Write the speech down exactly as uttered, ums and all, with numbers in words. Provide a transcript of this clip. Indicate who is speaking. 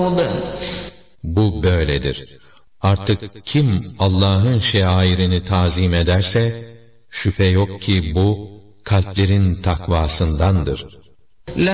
Speaker 1: Bu böyledir. Artık kim Allah'ın şairini tazim ederse, şüphe yok ki bu, kalplerin takvasındandır.